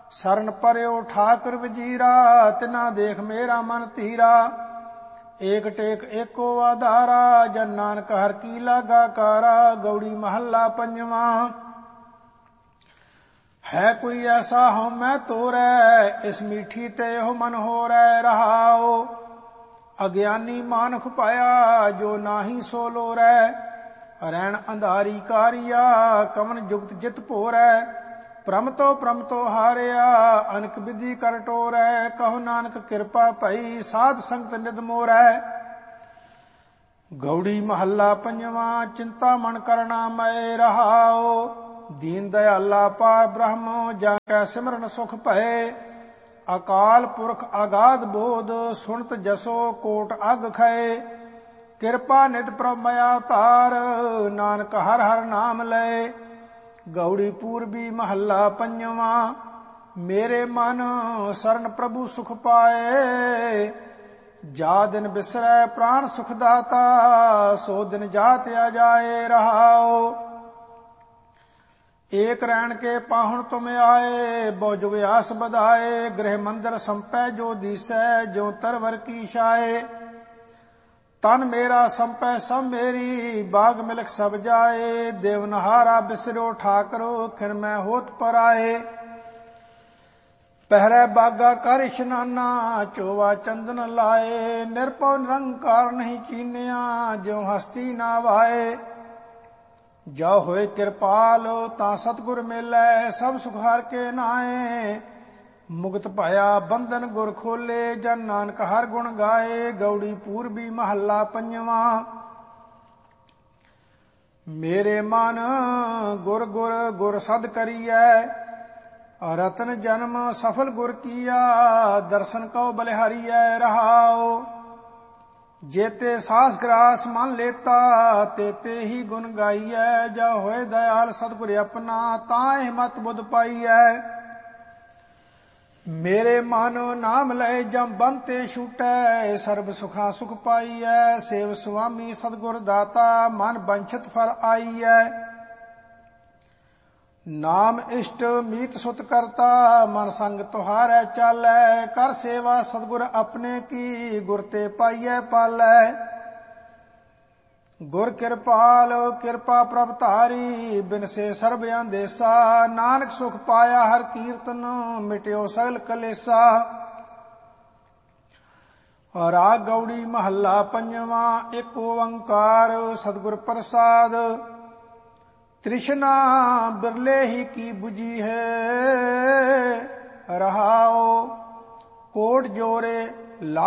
शरण पर्यो ठाकुर वजीरा, तिना देख मेरा मन धीरा। एक टेक एको आधारा, जन नानक हर की लागा कारा। गौड़ी महला पंजवा। है कोई ऐसा हो मैं तोरै, इस मीठी ते हो मन हो रहाओ। अज्ञानी मानख पाया, जो नाही सो लोरै। रैन अंधारी कारिया, कवन जुगत जित भोरै। प्रम तो हारिया, अनक विधि कर टोरै। कहो नानक कृपा भई, साध संगत निध मोरै। गौड़ी महला पंजवा। चिंता मन करना मैं रहाओ। दीन दयाला पार ब्रह्म, जाकै सिमरन सुख भये। अकाल पुरख अगाध बोध, सुनत जसो कोट अग खये। कृपा नित प्रभ मया तार, नानक हर हर नाम लय। गौड़ी पूर्वी महला पंजवा। मेरे मन शरण प्रभु सुख पाए। जा दिन बिसरै प्राण सुख दाता, सो दिन जात आ जाए रहाओ। एक रैन के पाहुन तुम आए, बहु जुग आस बधाए। गृह मंदिर संपै जो दिसै, जो तरवर की छाए। तन मेरा संपै सब मेरी, बाग मिलक सब जाए। देवनहारा बिसरो ठाकरो, खिन मैं होत पर आए। पहरै बागा कर इशनाना, चोवा चंदन लाए। निरपौ निरंकार नहीं चीनिया, ज्यों हस्ती ना वाए। जो होए कृपाल तां सतगुर मिलै, सब सुख हर के नाए। मुक्त पाया बंधन गुर खोले, जन नानक हर गुण गाए। गौड़ी पूर्वी महला पंजवा। मेरे मन गुर गुर गुर सद करियै, रतन जन्म सफल गुर किया। दर्शन कौ बलिहारियै रहाओ। जेते सास ग्रास मान लेता, तेते ही गुण गाइयै। जा होए दयाल सतगुर अपना, ताहि मत बुध पाइयै। मेरे मन नाम लय जम बनते छूटै, सर्ब सुखा सुख पाइयै। सेव स्वामी सतगुर दाता, मन बंछित फल आइयै। नाम इष्ट मीत सुत करता, मन संग तुहारै चालै। कर सेवा सतगुर अपने की, गुर ते पाइयै पालै। गुर कृपाल कृपा प्रभ धारी, बिन से सर्ब अंदेसा। नानक सुख पाया हर कीर्तन, मिट्यो सगल कलेसा। राग गौड़ी महला पंजवा। एक ओंकार सतगुर प्रसाद, तृष्णा बिरले ही की बुझी है रहाओ। कोट जोरे